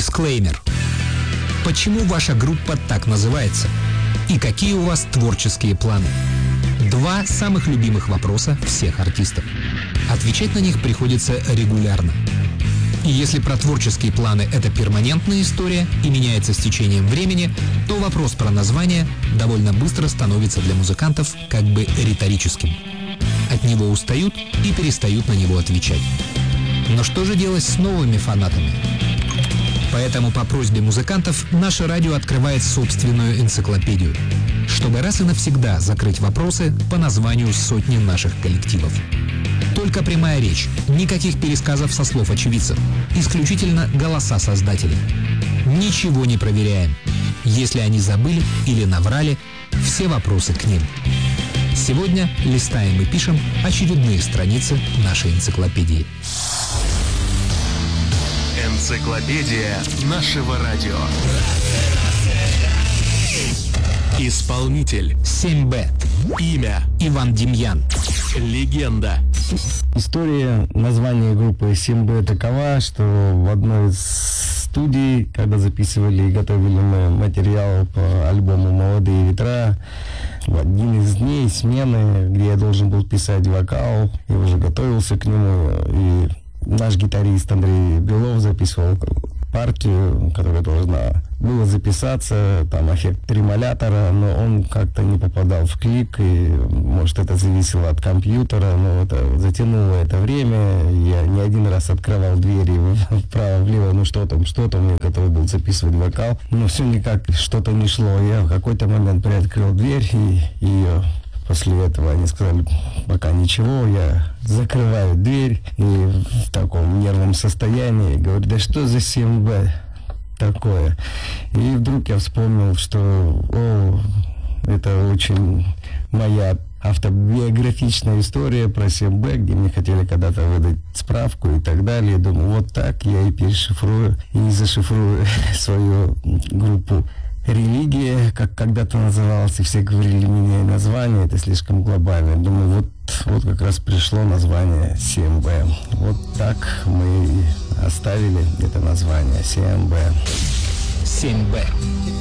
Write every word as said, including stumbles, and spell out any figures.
Дисклеймер. Почему ваша группа так называется? И какие у вас творческие планы? Два самых любимых вопроса всех артистов. Отвечать на них приходится регулярно. И если про творческие планы это перманентная история и меняется с течением времени, то вопрос про название довольно быстро становится для музыкантов как бы риторическим. От него устают и перестают на него отвечать. Но что же делать с новыми фанатами? Поэтому по просьбе музыкантов наше радио открывает собственную энциклопедию, чтобы раз и навсегда закрыть вопросы по названию сотни наших коллективов. Только прямая речь, никаких пересказов со слов очевидцев, исключительно голоса создателей. Ничего не проверяем. Если они забыли или наврали, все вопросы к ним. Сегодня листаем и пишем очередные страницы нашей энциклопедии. Энциклопедия нашего радио. Исполнитель семь бэ. Имя Иван Демьян. Легенда. История названия группы семь бэ такова, что в одной из студий, когда записывали и готовили мы материал по альбому «Молодые ветра», в один из дней смены, где я должен был писать вокал, я уже готовился к нему, и наш гитарист Андрей Белов записывал партию, которая должна была записаться, там эффект тремолятора, но он как-то не попадал в клик, и может это зависело от компьютера, но это затянуло это время, я не один раз открывал двери вправо-влево, ну что там, что там, я готов был записывать вокал, но все никак что-то не шло, я в какой-то момент приоткрыл дверь, и ее после этого они сказали, пока ничего, я закрываю дверь и в таком нервном состоянии говорю, да что за семь бэ такое? И вдруг я вспомнил, что о, это очень моя автобиографичная история про семь бэ, где мне хотели когда-то выдать справку и так далее. Думаю, вот так я и перешифрую, и зашифрую свою группу. Религия, как когда-то называлась, и все говорили мне, название это слишком глобальное. Думаю, вот, вот как раз пришло название семь бэ. Вот так мы оставили это название семь бэ. семь бэ.